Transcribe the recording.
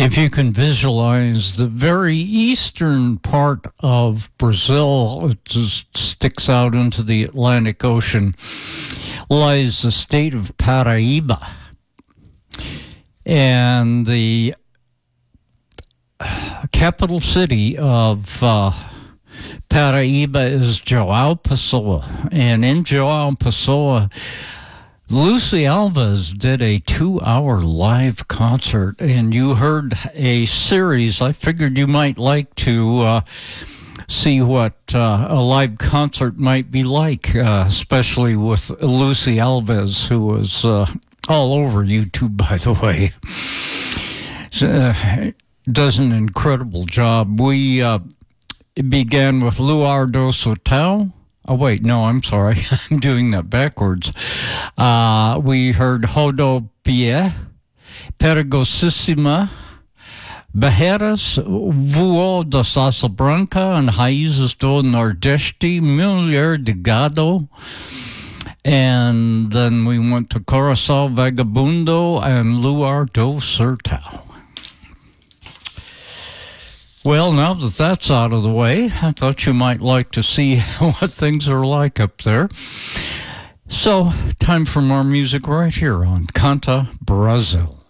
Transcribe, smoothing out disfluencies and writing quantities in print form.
If you can visualize the very eastern part of Brazil, it just sticks out into the Atlantic Ocean, lies the state of Paraíba. And the capital city of Paraíba is João Pessoa. And in João Pessoa, Lucy Alves did a 2-hour live concert, and you heard a series. I figured you might like to see what a live concert might be like, especially with Lucy Alves, who was all over YouTube, by the way. Does an incredible job. We began with Luar do Sotal. Oh, wait, no, I'm sorry. I'm doing that backwards. We heard Rodopia, Perigosíssima, Barreiras, Voou da Sassa Branca, and Raízes do Nordeste, Mulher de Gado. And then we went to Coração Vagabundo and Luar do Sertão. Well, now that that's out of the way, I thought you might like to see what things are like up there. So, time for more music right here on Canta Brazil.